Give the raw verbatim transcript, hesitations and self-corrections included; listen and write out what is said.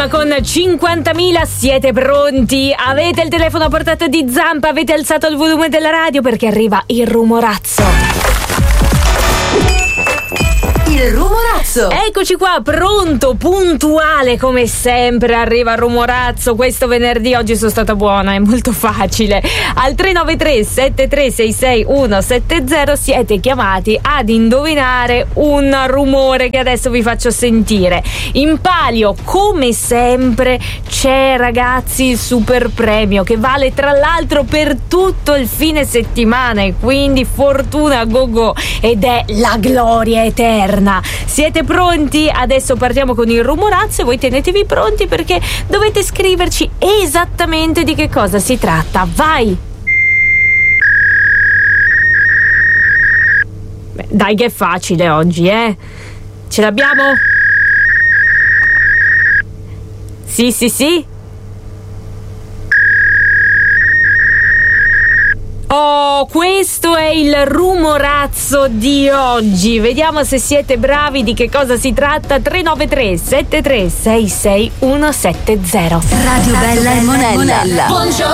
con cinquantamila, siete pronti? Avete il telefono a portata di zampa? Avete alzato il volume della radio perché arriva il rumorazzo. Il rumorazzo. Eccoci qua, pronto, puntuale come sempre. Arriva il rumorazzo questo venerdì. Oggi sono stata buona, è molto facile. Al tre nove tre sette tre sei sei uno sette zero siete chiamati ad indovinare un rumore che adesso vi faccio sentire. In palio, come sempre, c'è, ragazzi, il super premio che vale tra l'altro per tutto il fine settimana, e quindi fortuna go go, ed è la gloria eterna. Siete pronti? Adesso partiamo con il rumorazzo e voi tenetevi pronti perché dovete scriverci esattamente di che cosa si tratta. Vai! Beh, dai che è facile oggi, eh? Ce l'abbiamo? Sì, sì, sì. Oh, questo è il rumorazzo di oggi. Vediamo se siete bravi, di che cosa si tratta. Tre nove tre sette tre sei sei uno sette zero. Radio Bella e Monella. Buongiorno.